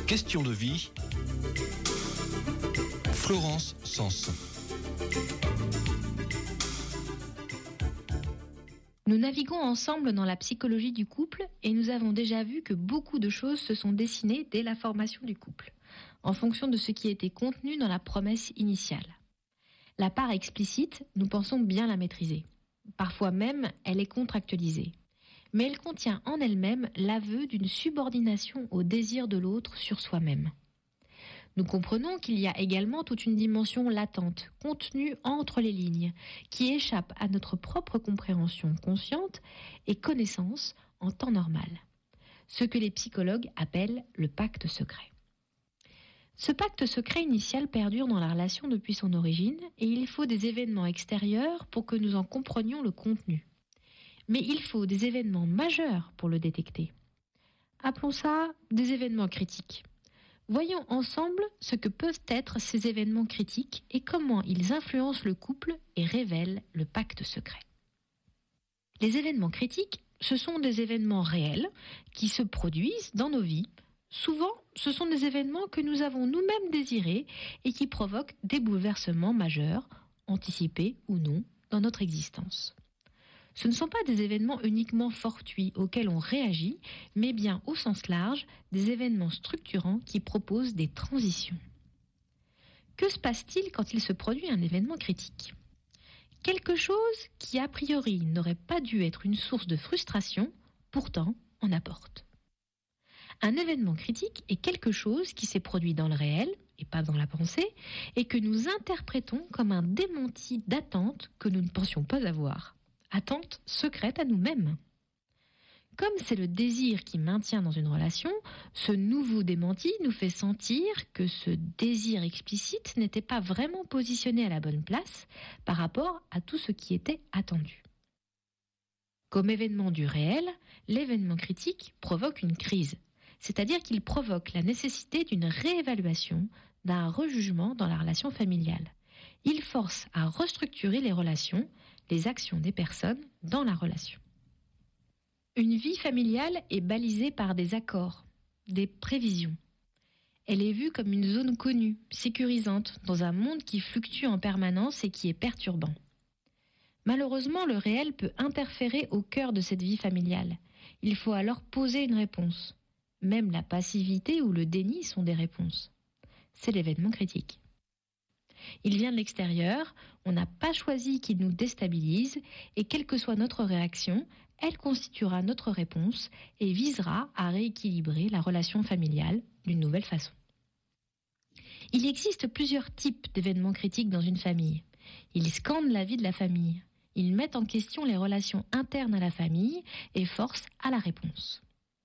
Question de vie. Florence Sens. Nous naviguons ensemble dans la psychologie du couple et nous avons déjà vu que beaucoup de choses se sont dessinées dès la formation du couple, en fonction de ce qui était contenu dans la promesse initiale. La part explicite, nous pensons bien la maîtriser. Parfois même, elle est contractualisée. Mais elle contient en elle-même l'aveu d'une subordination au désir de l'autre sur soi-même. Nous comprenons qu'il y a également toute une dimension latente, contenue entre les lignes, qui échappe à notre propre compréhension consciente et connaissance en temps normal. Ce que les psychologues appellent le pacte secret. Ce pacte secret initial perdure dans la relation depuis son origine et il faut des événements extérieurs pour que nous en comprenions le contenu. Mais il faut des événements majeurs pour le détecter. Appelons ça des événements critiques. Voyons ensemble ce que peuvent être ces événements critiques et comment ils influencent le couple et révèlent le pacte secret. Les événements critiques, ce sont des événements réels qui se produisent dans nos vies. Souvent, ce sont des événements que nous avons nous-mêmes désirés et qui provoquent des bouleversements majeurs, anticipés ou non, dans notre existence. Ce ne sont pas des événements uniquement fortuits auxquels on réagit, mais bien au sens large, des événements structurants qui proposent des transitions. Que se passe-t-il quand il se produit un événement critique ? Quelque chose qui a priori n'aurait pas dû être une source de frustration, pourtant en apporte. Un événement critique est quelque chose qui s'est produit dans le réel, et pas dans la pensée, et que nous interprétons comme un démenti d'attente que nous ne pensions pas avoir. Attente secrète à nous-mêmes. Comme c'est le désir qui maintient dans une relation, ce nouveau démenti nous fait sentir que ce désir explicite n'était pas vraiment positionné à la bonne place par rapport à tout ce qui était attendu. Comme événement du réel, l'événement critique provoque une crise, c'est-à-dire qu'il provoque la nécessité d'une réévaluation, d'un rejugement dans la relation familiale. Il force à restructurer les relations, les actions des personnes dans la relation. Une vie familiale est balisée par des accords, des prévisions. Elle est vue comme une zone connue, sécurisante, dans un monde qui fluctue en permanence et qui est perturbant. Malheureusement, le réel peut interférer au cœur de cette vie familiale. Il faut alors poser une réponse. Même la passivité ou le déni sont des réponses. C'est l'événement critique. Il vient de l'extérieur, on n'a pas choisi qu'il nous déstabilise et quelle que soit notre réaction, elle constituera notre réponse et visera à rééquilibrer la relation familiale d'une nouvelle façon. Il existe plusieurs types d'événements critiques dans une famille. Ils scandent la vie de la famille. Ils mettent en question les relations internes à la famille et forcent à la réponse.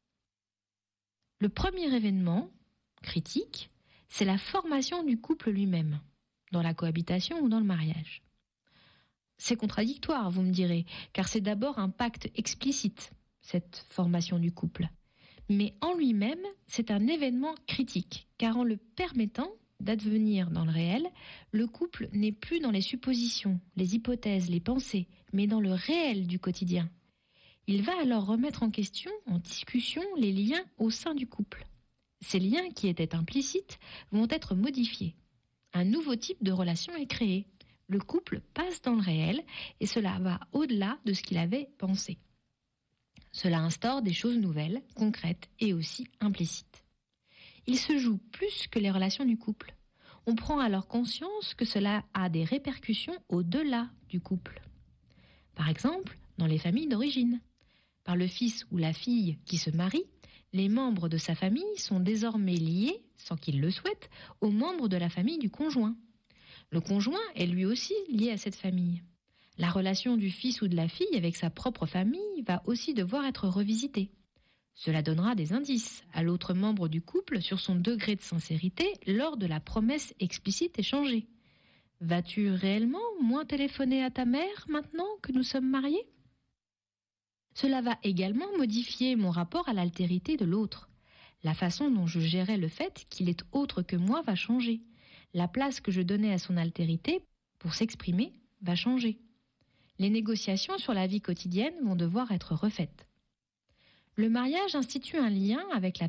Le premier événement critique, c'est la formation du couple lui-même, dans la cohabitation ou dans le mariage. C'est contradictoire, vous me direz, car c'est d'abord un pacte explicite, cette formation du couple. Mais en lui-même, c'est un événement critique, car en le permettant d'advenir dans le réel, le couple n'est plus dans les suppositions, les hypothèses, les pensées, mais dans le réel du quotidien. Il va alors remettre en question, en discussion, les liens au sein du couple. Ces liens qui étaient implicites vont être modifiés. Un nouveau type de relation est créé. Le couple passe dans le réel et cela va au-delà de ce qu'il avait pensé. Cela instaure des choses nouvelles, concrètes et aussi implicites. Il se joue plus que les relations du couple. On prend alors conscience que cela a des répercussions au-delà du couple. Par exemple, dans les familles d'origine. Par le fils ou la fille qui se marie, les membres de sa famille sont désormais liés, sans qu'il le souhaite, aux membres de la famille du conjoint. Le conjoint est lui aussi lié à cette famille. La relation du fils ou de la fille avec sa propre famille va aussi devoir être revisitée. Cela donnera des indices à l'autre membre du couple sur son degré de sincérité lors de la promesse explicite échangée. Vas-tu réellement moins téléphoner à ta mère maintenant que nous sommes mariés ? Cela va également modifier mon rapport à l'altérité de l'autre. La façon dont je gérais le fait qu'il est autre que moi va changer. La place que je donnais à son altérité pour s'exprimer va changer. Les négociations sur la vie quotidienne vont devoir être refaites. Le mariage institue un lien avec la